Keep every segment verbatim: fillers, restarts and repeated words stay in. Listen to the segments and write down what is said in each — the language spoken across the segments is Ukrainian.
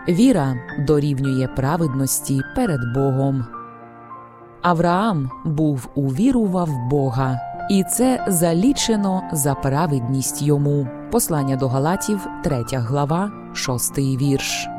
Віра дорівнює праведності перед Богом. Авраам був увірував Бога, і це залічено за праведність йому. Послання до Галатів, третя глава, шостий вірш.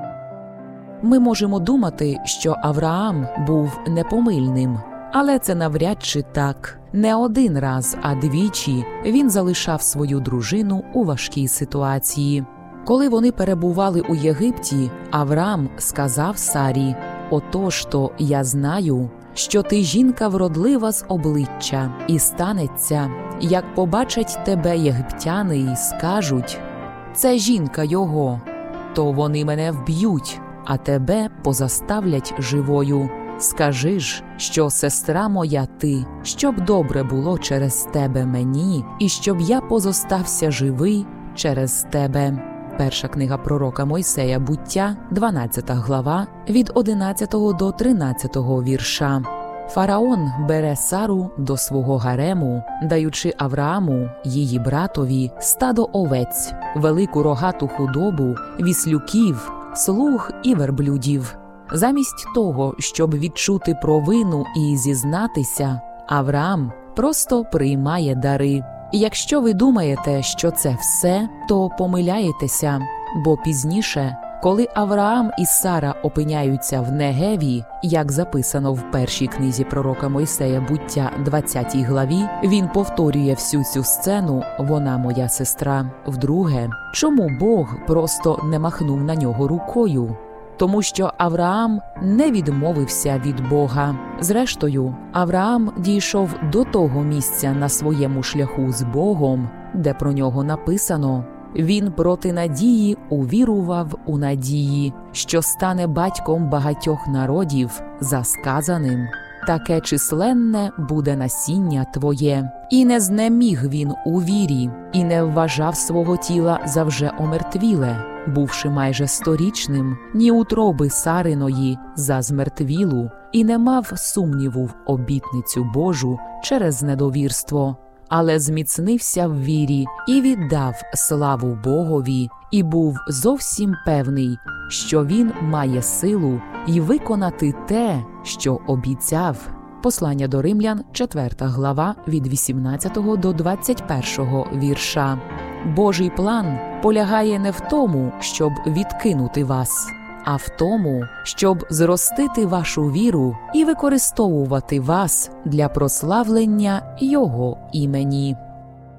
Ми можемо думати, що Авраам був непомильним, але це навряд чи так. Не один раз, а двічі він залишав свою дружину у важкій ситуації. Коли вони перебували у Єгипті, Авраам сказав Сарі: «Отож то я знаю, що ти жінка вродлива з обличчя, і станеться, як побачать тебе єгиптяни і скажуть: це жінка його, то вони мене вб'ють, а тебе позаставлять живою. Скажи ж, що сестра моя ти, щоб добре було через тебе мені, і щоб я позостався живий через тебе». Перша книга пророка Мойсея «Буття», дванадцята глава, від одинадцятого до тринадцятого вірша. Фараон бере Сару до свого гарему, даючи Аврааму, її братові, стадо овець, велику рогату худобу, віслюків, слуг і верблюдів. Замість того, щоб відчути провину і зізнатися, Авраам просто приймає дари. І якщо ви думаєте, що це все, то помиляєтеся, бо пізніше, коли Авраам і Сара опиняються в Негеві, як записано в першій книзі пророка Мойсея «Буття», двадцятій главі, він повторює всю цю сцену «Вона моя сестра». Вдруге, чому Бог просто не махнув на нього рукою? Тому що Авраам не відмовився від Бога. Зрештою, Авраам дійшов до того місця на своєму шляху з Богом, де про нього написано: «Він проти надії увірував у надії, що стане батьком багатьох народів, за сказаним: таке численне буде насіння твоє. І не знеміг він у вірі, і не вважав свого тіла за вже омертвіле, бувши майже сторічним, ні утроби Сариної за змертвілу, і не мав сумніву в обітницю Божу через недовірство, але зміцнився в вірі і віддав славу Богові, і був зовсім певний, що він має силу й виконати те, що обіцяв». Послання до Римлян, четверта глава, від вісімнадцятого до двадцять першого вірша. Божий план полягає не в тому, щоб відкинути вас, а в тому, щоб зростити вашу віру і використовувати вас для прославлення Його імені.